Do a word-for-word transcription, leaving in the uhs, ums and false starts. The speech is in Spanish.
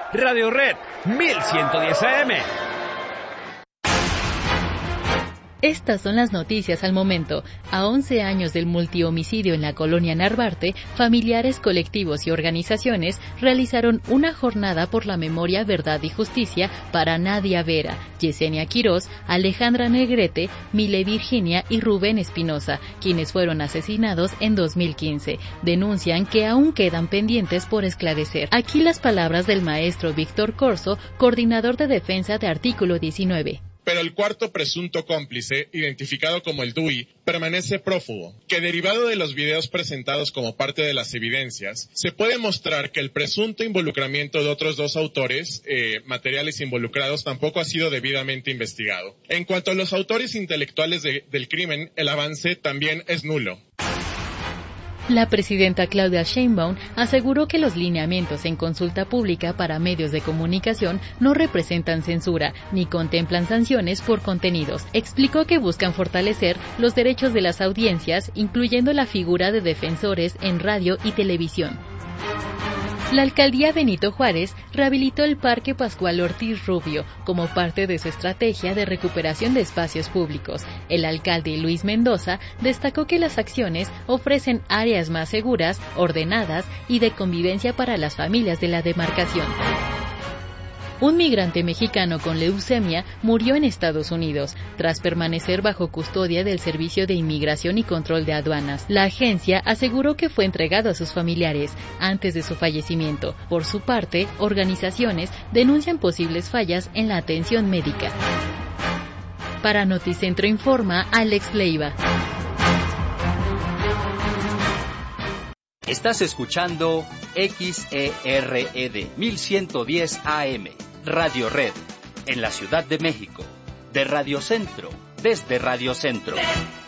Radio Red mil ciento diez A M. Estas son las noticias al momento. A once años del multihomicidio en la colonia Narvarte, familiares, colectivos y organizaciones realizaron una jornada por la memoria, verdad y justicia para Nadia Vera, Yesenia Quirós, Alejandra Negrete, Mile Virginia y Rubén Espinosa, quienes fueron asesinados en dos mil quince. Denuncian que aún quedan pendientes por esclarecer. Aquí las palabras del maestro Víctor Corso, coordinador de defensa de Artículo diecinueve. Pero el cuarto presunto cómplice, identificado como el D U I, permanece prófugo, que derivado de los videos presentados como parte de las evidencias, se puede mostrar que el presunto involucramiento de otros dos autores, eh, materiales involucrados, tampoco ha sido debidamente investigado. En cuanto a los autores intelectuales de, del crimen, el avance también es nulo. La presidenta Claudia Sheinbaum aseguró que los lineamientos en consulta pública para medios de comunicación no representan censura ni contemplan sanciones por contenidos. Explicó que buscan fortalecer los derechos de las audiencias, incluyendo la figura de defensores en radio y televisión. La alcaldía Benito Juárez rehabilitó el Parque Pascual Ortiz Rubio como parte de su estrategia de recuperación de espacios públicos. El alcalde Luis Mendoza destacó que las acciones ofrecen áreas más seguras, ordenadas y de convivencia para las familias de la demarcación. Un migrante mexicano con leucemia murió en Estados Unidos tras permanecer bajo custodia del Servicio de Inmigración y Control de Aduanas. La agencia aseguró que fue entregado a sus familiares antes de su fallecimiento. Por su parte, organizaciones denuncian posibles fallas en la atención médica. Para Noticentro Informa, Alex Leiva. Estás escuchando X E R E D mil ciento diez A M. Radio Red, en la Ciudad de México, de Radio Centro, desde Radio Centro.